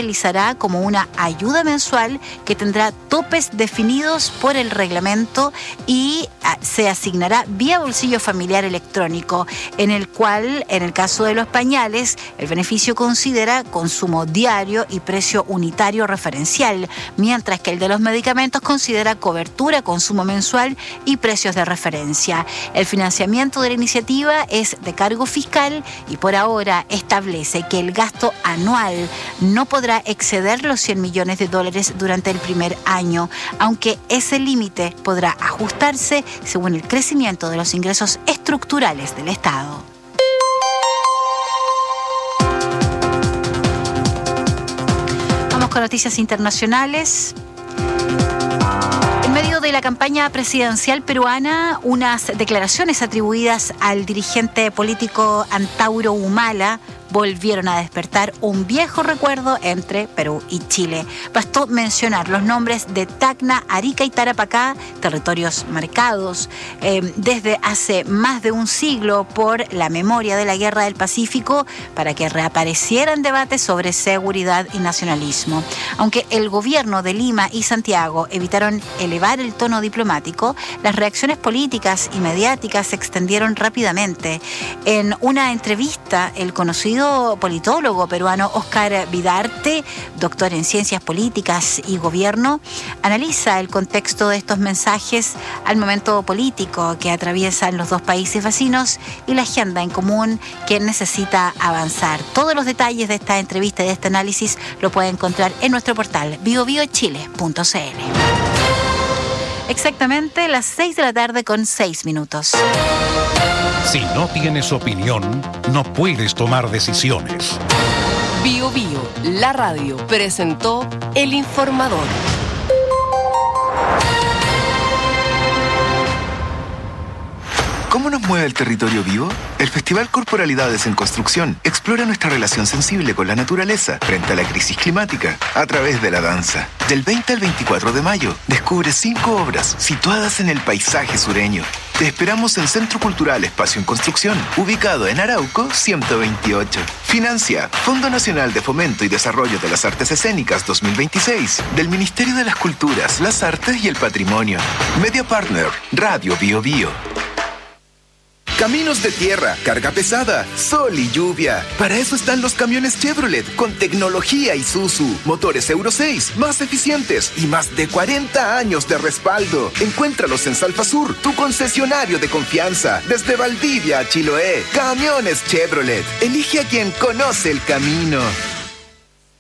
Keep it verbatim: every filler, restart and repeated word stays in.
realizará como una ayuda mensual que tendrá topes definidos por el reglamento y se asignará vía bolsillo familiar electrónico, en el cual, en el caso de los pañales, el beneficio considera consumo diario y precio unitario referencial, mientras que el de los medicamentos considera cobertura, consumo mensual y precios de referencia. El financiamiento de la iniciativa es de cargo fiscal y por ahora establece que el gasto anual no podrá exceder los cien millones de dólares durante el primer año, aunque ese límite podrá ajustarse según el crecimiento de los ingresos estructurales del Estado. Vamos con noticias internacionales. En medio de la campaña presidencial peruana, unas declaraciones atribuidas al dirigente político Antauro Humala volvieron a despertar un viejo recuerdo entre Perú y Chile. Bastó mencionar los nombres de Tacna, Arica y Tarapacá, territorios marcados eh, desde hace más de un siglo por la memoria de la Guerra del Pacífico, para que reaparecieran debates sobre seguridad y nacionalismo. Aunque el gobierno de Lima y Santiago evitaron elevar el tono diplomático, las reacciones políticas y mediáticas se extendieron rápidamente. En una entrevista, el conocido politólogo peruano Oscar Vidarte, doctor en ciencias políticas y gobierno, analiza el contexto de estos mensajes al momento político que atraviesan los dos países vecinos y la agenda en común que necesita avanzar. Todos los detalles de esta entrevista y de este análisis lo puede encontrar en nuestro portal bio bio chile punto c l. Exactamente las seis de la tarde con seis minutos. Si no tienes opinión, no puedes tomar decisiones. Bio Bio, la radio, presentó El Informador. ¿Cómo nos mueve el territorio vivo? El Festival Corporalidades en Construcción explora nuestra relación sensible con la naturaleza frente a la crisis climática a través de la danza. Del veinte al veinticuatro de mayo, descubre cinco obras situadas en el paisaje sureño. Te esperamos en Centro Cultural Espacio en Construcción, ubicado en Arauco ciento veintiocho. Financia Fondo Nacional de Fomento y Desarrollo de las Artes Escénicas dos mil veintiséis, del Ministerio de las Culturas, las Artes y el Patrimonio. Media Partner, Radio Bio Bio. Caminos de tierra, carga pesada, sol y lluvia. Para eso están los camiones Chevrolet con tecnología Isuzu. Motores Euro seis, más eficientes y más de cuarenta años de respaldo. Encuéntralos en Salfasur, tu concesionario de confianza. Desde Valdivia a Chiloé, camiones Chevrolet. Elige a quien conoce el camino.